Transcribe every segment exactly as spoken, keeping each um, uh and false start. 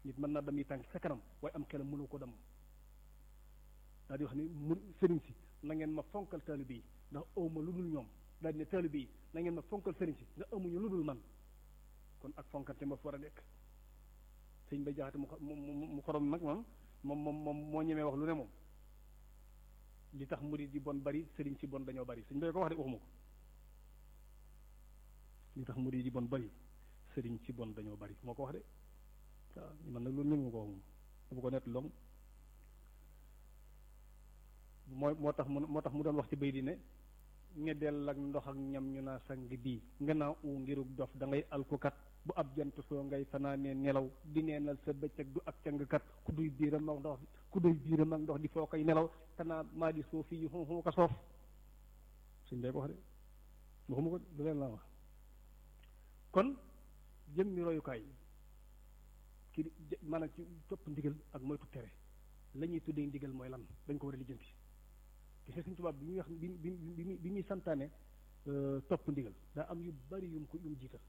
nit mën naa dam yi tànk sa kanam waaye am xelam mënu ko dam daal di wax ni mu sëriñ si na ngeen ma fonkal taalibe yi ndax awma lu dul ñoom daal di ne taalibe yi na ngeen ma fonkal sëriñ si ndax amuñu lu dul man kon ak fonkante ma fa war a nekk sëñ bay jaxate mu mu xorom nag moom moom moom moom moo ñemee wax lu ne moom li tax murid yi bon bari sëriñ si bon dañoo bari sëñ bay ko wax de waxuma ko li tax murid yi bon bari sëriñ si bon dañoo bari moo ko wax de waaw man nag loolu ñëw ma ko wax moom bu ko nett long moo moo tax mu moo tax mu doon wax ci bay di ne ñeddeel ak ndox ak ñam ñu naa sang bii nga naa u ngirug dof da ngay alkukat bu ab jant soo ngay fanaanee nelaw di neenal sa bëccëg du ak cangkat ku duy biiram ak ndox ku duy biiram ak ndox di foo koy nelaw tanaa maa di soo fii yu xum ko soof suñ dee ko wax de waxuma ko du leen laa wax kon jëmmi royukaay ki maanaam ci topp ndigal ak moytu tere la ñuy tuddee ndigal mooy lan dañ ko war a lijjanti gis nga Sëñ Tuubaa bi ñuy wax bi bi bi ñuy santaane topp ndigal daa am yu bari yum ko yum jiital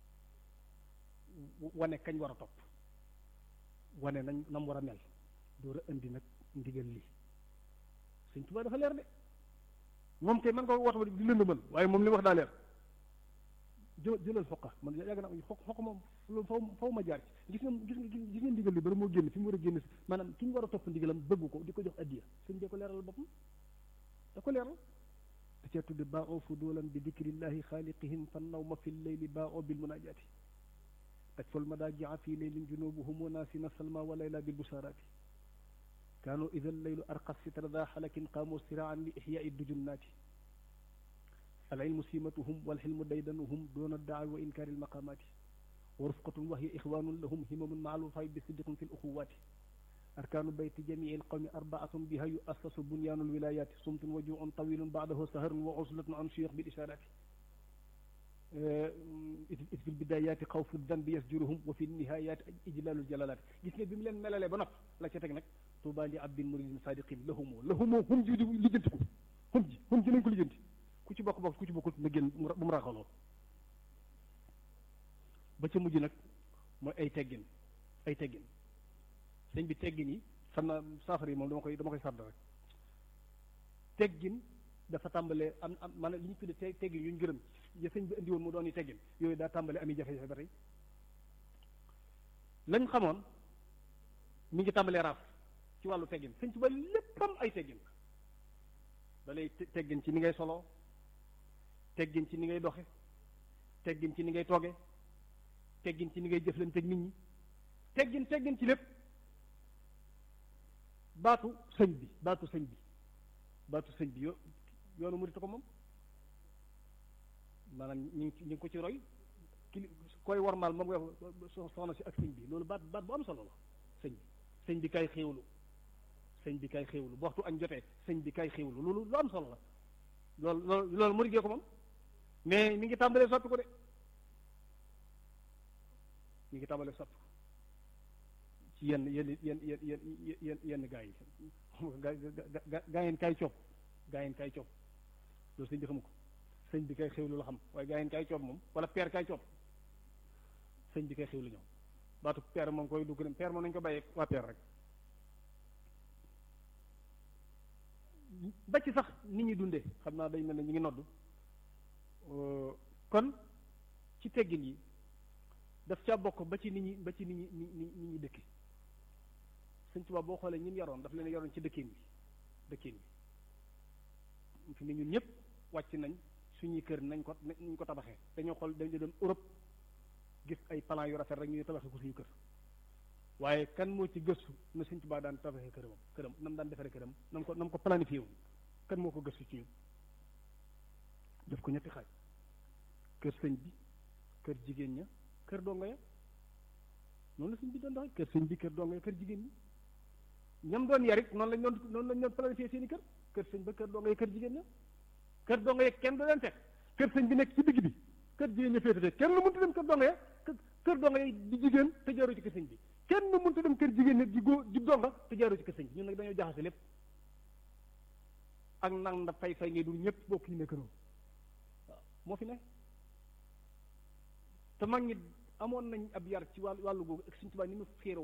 wane kañ war a topp wane nañ nam war a mel door a indi nag ndigal li Sëñ Tuubaa dafa leer de moom kay man ko wax ba di lënd mën waaye moom li wax daa leer jë jëlal foqa man yàgg naa xoq xoq moom loolu faw faw ma jaar ci gis nga gis nga gis nga ndigal li bala moo génn fi mu war a génn maanaam ki ñu war a topp ndigalam bëgg ko di ko jox addiya suñ dee ko leeral boppam da ko leeral da cee tudde baa oo fudulan bi dikrillahi xaaliqihim fan naw ma fi leyli baa oo bil munajaati taj fol ma daa jaa fii leylin junubuhum wa naasina salma wa layla bil busaraati kaanu ida leylu arqa sitra daa xalakin qaamu siraan li ixyaai dujunnaati العلم سيمتهم والحلم ديدنهم دون الدعوى وإنكار المقامات ورفقة وهي إخوان لهم همم مع الوفاء بصدق في الأخوات أركان بيت جميع القوم أربعة بها يؤسس بنيان الولايات صمت وجوع طويل بعده سهر وعزلة عن شيوخ بالإشارات إذ في البدايات خوف الذنب يسجرهم وفي النهايات إجلال الجلالات جسنا بملان ملالي بنف لا شتك نك طوبى لعبد مريد صادق لهم لهم هم جي لجنتكم هم جي هم جي نكو لجنتي ku ci bokk bokk ku ci bokkul na génn bu mu raxaloo ba ca mujj nag mooy ay teggin ay teggin sëñ bi teggin yi xam naa saafara yi moom dama koy dama koy sàdd rek teggin dafa tàmbalee am am maanaam li ñu tuddee teggin yu ñu gërëm ya sëñ bi indi woon mu doon yi teggin yooyu daa tàmbalee ami jafe-jafe ba tey lañ xamoon mi ngi tàmbalee raaf ci wàllu teggin sëñ ci ba léppam ay teggin da lay teggin ci ni ngay solo teggin ci ni ngay doxe teggin ci ni ngay tooge teggin ci ni ngay jëflante ak nit ñi teggin teggin ci lépp baatu sëñ bi baatu sëñ bi baatu sëñ bi yo yoonu murit ko moom maanaam ñu ngi ñu ngi ko ci roy ki koy warmaal moom nga soxna si ak sëñ bi loolu baat baat bu am solo la sëñ bi sëñ bi kay xéewlu sëñ bi kay xéewlu bu waxtu añ jotee sëñ bi kay xéewlu loolu lu am solo la loolu loolu loolu murit ko moom mais mi ngi tàmbalee soppi ko de mi ngi tàmbalee soppi ko ci yenn yenn yenn yenn yenn yenn yenn gaa yi gaa gaa gaa yeen kay coob gaa yeen kay coob loolu sëñ bi xamu ko sëñ bi kay xéwlu la xam waaye gaa yeen kay coob moom wala peer kay coob sëñ bi kay xéwlu ñoom baatu peer moom koy dugg dem peer moom nañu ko bàyyee waa peer rek ba ci sax nit ñi dundee xam naa day mel ne ñu ngi noddu kon ci teggin yi daf caa bokk ba ci nit ñi ba ci nit ñi nit ñi nit ñi dëkki Sëñ Tuubaa boo xoolee ñun yaroon daf leen yaroon ci dëkkin bi dëkkin bi fi ne ñun ñëpp wàcc nañ suñuy kër nañ ko nañ ko tabaxee dañoo xool dañu dem Europe gis ay plan yu rafet rek ñu tabaxee ko suñu kër waaye kan moo ci gëstu na Sëñ Tuubaa daan tabaxee këram këram nam daan defaree këram nam ko nam ko planifié wu kan moo ko gëstu ci ñun def ko ñetti xaaj kër sëñ bi kër jigéen ña kër dongo ya noonu la sëñ bi doon doxee kër sëñ bi kër dongo ya kër jigéen ñi ñam doon yarit noonu lañ doon noonu lañ doon planifié seen i kër kër sëñ ba kër dongo ya kër jigéen ña kër dongo ya kenn du leen teg kër sëñ bi nekk ci digg bi kër jigéen ña féetate kenn lu mënta dem kër dongo ya kër dongo ya di jigéen te jaaroo ci kër sëñ bi kenn lu mënta dem kër jigéen ña di góor di donga te jaaroo ci kër sëñ bi ñun nag dañoo jaxase lépp ak nag nda fay fay ngay dul ñëpp bokk ñu ne këroon waaw moo fi ne te mag ñi amoon nañ ab yar ci wàllu wàllu googu ak Sëñ Tuubaa ni mu féero